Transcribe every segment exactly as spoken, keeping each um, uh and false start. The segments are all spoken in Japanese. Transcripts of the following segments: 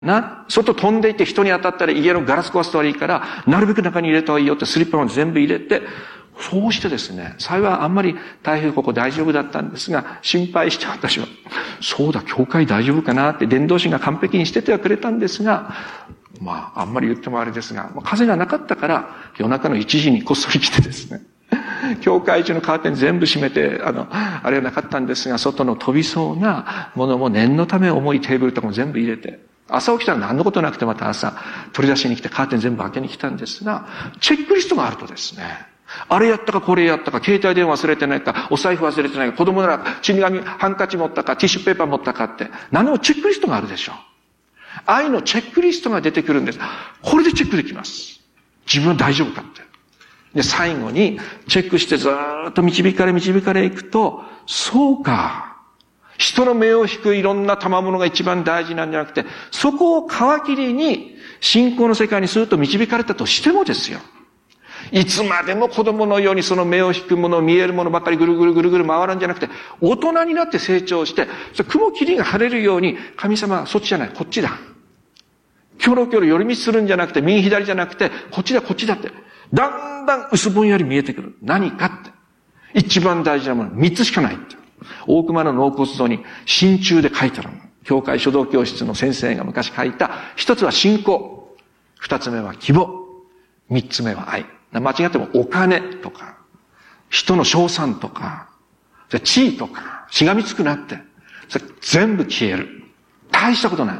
な、外飛んでいって人に当たったら家のガラス壊すと悪いから、なるべく中に入れた方がいいよってスリッパまで全部入れて、そうしてですね、幸いあんまり台風ここ大丈夫だったんですが、心配して私は、そうだ、教会大丈夫かなって伝道師が完璧にしててはくれたんですが、まあ、あんまり言ってもあれですが、風がなかったから、夜中のいちじにこっそり来てですね、教会中のカーテン全部閉めて、あの、あれはなかったんですが、外の飛びそうなものも念のため重いテーブルとかも全部入れて、朝起きたら何のことなくてまた朝取り出しに来てカーテン全部開けに来たんですが、チェックリストがあるとですね、あれやったかこれやったか、携帯電話忘れてないか、お財布忘れてないか、子供なら死神ハンカチ持ったか、ティッシュペーパー持ったかって、何でもチェックリストがあるでしょう。愛のチェックリストが出てくるんです。これでチェックできます。自分は大丈夫かって。で、最後にチェックしてずーっと導かれ導かれいくと、そうか。人の目を引くいろんな賜物が一番大事なんじゃなくて、そこを皮切りに信仰の世界にすると導かれたとしてもですよ。いつまでも子供のようにその目を引くもの、見えるものばっかりぐるぐるぐるぐる回るんじゃなくて、大人になって成長して、雲霧が晴れるように、神様はそっちじゃない、こっちだ。キョロキョロ寄り道するんじゃなくて、右左じゃなくて、こっちだ、こっちだって。だんだん薄ぼんやり見えてくる。何かって。一番大事なもの、三つしかないって。大熊の納骨堂に真鍮で書いてあるの。教会書道教室の先生が昔書いた。一つは信仰。二つ目は希望。三つ目は愛。間違ってもお金とか、人の称賛とか、地位とか、しがみつくなって、それ全部消える。大したことない。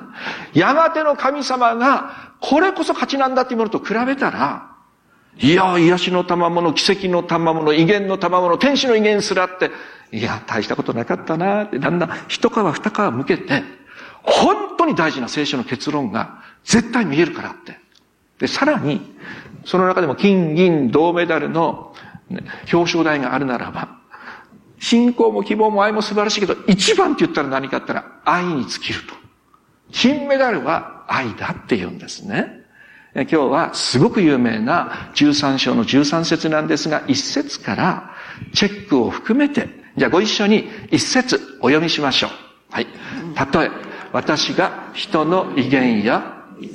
やがての神様が、これこそ価値なんだっていうものと比べたら、いや、癒しの賜物、奇跡の賜物、威厳の賜物、天使の威厳すらって、いや、大したことなかったなって、だんだん一皮二皮向けて、本当に大事な聖書の結論が絶対見えるからって。で、さらに、その中でも金、銀、銅メダルの、ね、表彰台があるならば、信仰も希望も愛も素晴らしいけど、一番って言ったら何かって言ったら愛に尽きると。金メダルは愛だって言うんですね。今日はすごく有名なじゅうさん章のじゅうさん節なんですが、一節からチェックを含めて、じゃあご一緒に一節お読みしましょう。はい。たとえ、私が人の威厳や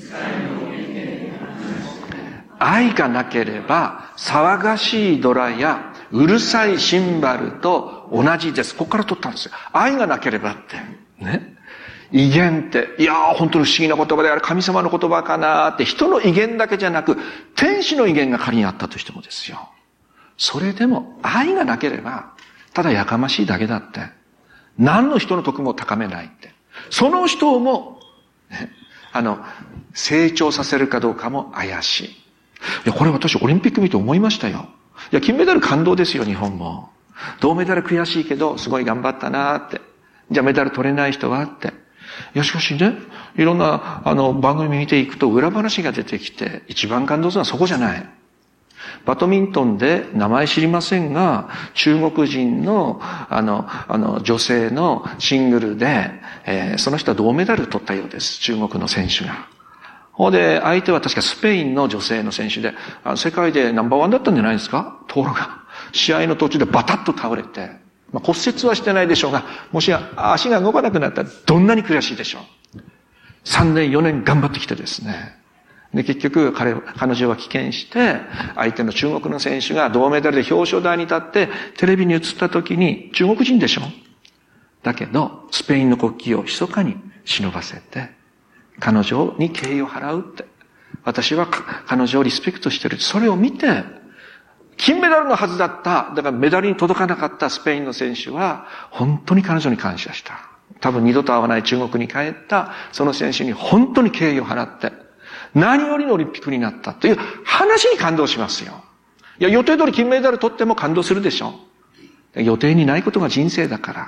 愛がなければ騒がしいドラやうるさいシンバルと同じです。ここから取ったんですよ。愛がなければって。ね。威厳って、いやー本当に不思議な言葉である神様の言葉かなーって、人の威厳だけじゃなく、天使の威厳が仮にあったとしてもですよ。それでも愛がなければ、ただやかましいだけだって。何の人の徳も高めないって。その人も、ね、あの、成長させるかどうかも怪しい。いや、これ私オリンピック見て思いましたよ。いや、金メダル感動ですよ、日本も。銅メダル悔しいけど、すごい頑張ったなーって。じゃあメダル取れない人はって。いや、しかしね、いろんな、あの、番組見ていくと裏話が出てきて、一番感動するのはそこじゃない。バドミントンで名前知りませんが、中国人の、あの、あの、女性のシングルで、えー、その人は銅メダル取ったようです。中国の選手が。ほんで、相手は確かスペインの女性の選手で、あの世界でナンバーワンだったんじゃないですか？ところが、試合の途中でバタッと倒れて、まあ、骨折はしてないでしょうが、もし足が動かなくなったらどんなに悔しいでしょう。さんねんよねん頑張ってきてですね。で、結局彼、彼女は棄権して、相手の中国の選手が銅メダルで表彰台に立って、テレビに映った時に中国人でしょ。だけど、スペインの国旗を密かに忍ばせて、彼女に敬意を払うって。私は彼女をリスペクトしてる。それを見て、金メダルのはずだった、だからメダルに届かなかったスペインの選手は、本当に彼女に感謝した。多分二度と会わない中国に帰った、その選手に本当に敬意を払って、何よりのオリンピックになったという話に感動しますよ。いや、予定通り金メダル取っても感動するでしょ。予定にないことが人生だから。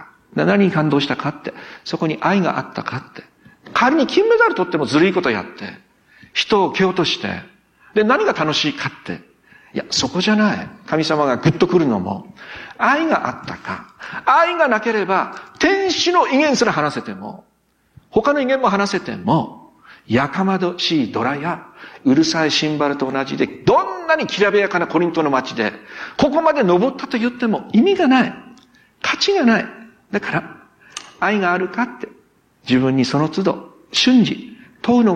何に感動したかって、そこに愛があったかって。仮に金メダル取ってもずるいことやって、人を蹴落として、で、何が楽しいかって、いや、そこじゃない。神様がグッと来るのも、愛があったか。愛がなければ、天使の威厳すら話せても、他の威厳も話せても、やかましいドラや、うるさいシンバルと同じで、どんなにきらびやかなコリントの街で、ここまで登ったと言っても意味がない。価値がない。だから、愛があるかって、自分にその都度、瞬時、 問うの